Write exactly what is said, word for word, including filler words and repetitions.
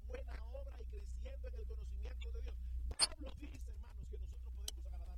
buena obra y creciendo en el conocimiento de Dios. Pablo dice